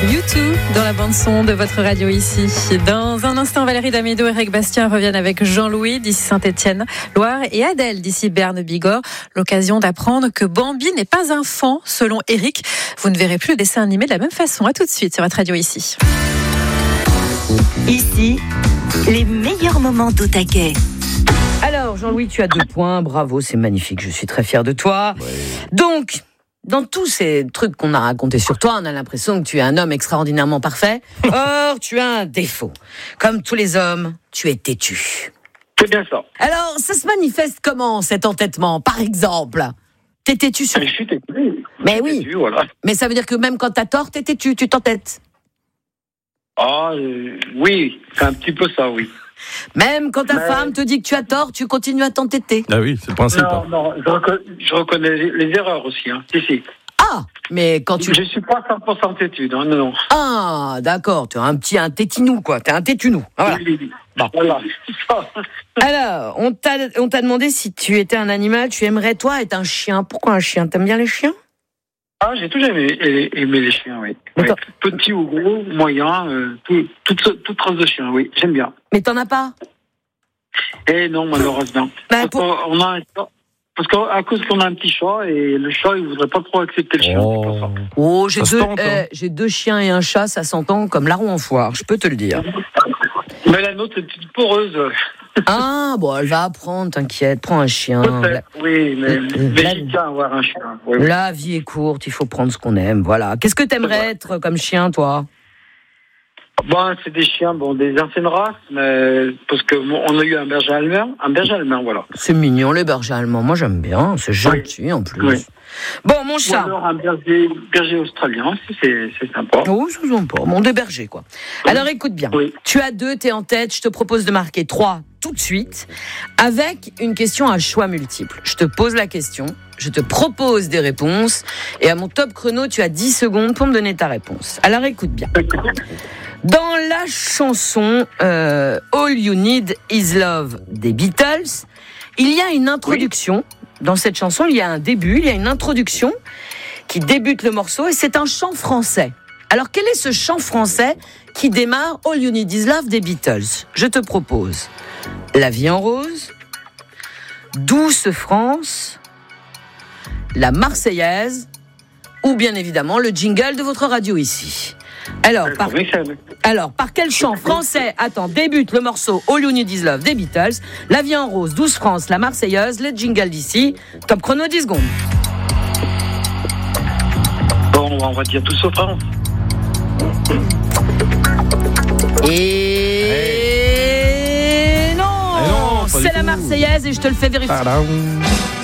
U2 dans la bande-son de votre radio ici. Dans un instant, Valérie Damédo et Eric Bastien reviennent avec Jean-Louis d'ici Saint-Étienne, Loire, et Adèle d'ici Berne-Bigorre. L'occasion d'apprendre que Bambi n'est pas un fan, selon Eric. Vous ne verrez plus le dessin animé de la même façon. À tout de suite sur votre radio ici. Ici, les meilleurs moments d'Au-Taquet. Alors, Jean-Louis, tu as 2 points. Bravo, c'est magnifique. Je suis très fier de toi. Ouais. Donc, dans tous ces trucs qu'on a racontés sur toi, on a l'impression que tu es un homme extraordinairement parfait. Or, tu as un défaut. Comme tous les hommes, tu es têtu. C'est bien ça. Alors, ça se manifeste comment, cet entêtement, par exemple? T'es têtu sur... Je suis têtu. Mais oui. Têtu, voilà. Mais ça veut dire que même quand t'as tort, t'es têtu, tu t'entêtes. Ah, oui, c'est un petit peu ça, oui. Même quand ta femme te dit que tu as tort, tu continues à t'entêter. Ah oui, c'est le principe. Non, je reconnais les erreurs aussi, hein. Si. Ah, mais quand tu... Je suis pas 100% têtu, non. Ah, d'accord, tu es un tétinou, quoi. T'es un tétunou. Voilà. Oui. Bon. Voilà. Alors, on t'a demandé si tu étais un animal, tu aimerais, toi, être un chien. Pourquoi un chien? T'aimes bien les chiens? Ah, j'ai toujours aimé les chiens, oui. Petit ou gros, moyen, toute race de chiens, oui, j'aime bien. Mais t'en as pas? Eh non, malheureusement. Parce qu'à cause qu'on a un petit chat, et le chat, il voudrait pas trop accepter le chien. Oh, j'ai 2 chiens et un chat, ça s'entend comme larron en foire, je peux te le dire. Mais la nôtre, c'est une poreuse. Ah, bon, elle va apprendre, t'inquiète, prends un chien. Oui, mais j'y tiens à avoir un chien. Oui. La vie est courte, il faut prendre ce qu'on aime, voilà. Qu'est-ce que t'aimerais être comme chien, toi? Bon, c'est des chiens, des anciennes races, mais parce que on a eu un berger allemand, voilà. C'est mignon, les bergers allemands, moi j'aime bien, c'est gentil en plus. Oui. Bon, mon chat. Ou alors un berger australien aussi, c'est sympa. Oh, c'est sympa, des bergers, quoi. Oui. Alors écoute bien, Tu as 2, t'es en tête, je te propose de marquer 3 tout de suite, avec une question à choix multiple. Je te pose la question, je te propose des réponses, et à mon top chrono, tu as 10 secondes pour me donner ta réponse. Alors écoute bien. Dans la chanson All You Need Is Love des Beatles, il y a une introduction. Oui. Dans cette chanson, il y a un début, il y a une introduction qui débute le morceau et c'est un chant français. Alors quel est ce chant français qui démarre All You Need Is Love des Beatles? Je te propose La vie en rose, Douce France, La Marseillaise ou bien évidemment le jingle de votre radio ici. Alors, par quel chant français débute le morceau All You Need Is Love des Beatles? La vie en rose, 12 France, La Marseillaise, les jingles d'ici. Top chrono 10 secondes. Bon, on va dire Tous sauf France. Et non, c'est La Marseillaise et je te le fais vérifier.